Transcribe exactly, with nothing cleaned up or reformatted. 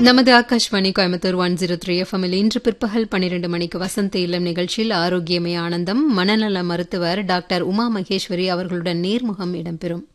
நமது Akashvani Coimbatore one zero three எஃப்எம்மில் இன்று பிற்பகல் பன்னிரண்டு மணிக்கு வசந்த இல்லம் நிகழ்ச்சியில் ஆரோக்கியமே ஆனந்தம் மனநல மருத்துவர் டாக்டர் உமா மகேஸ்வரி அவர்களுடன் நேர்முகம் இடம்பெறும்.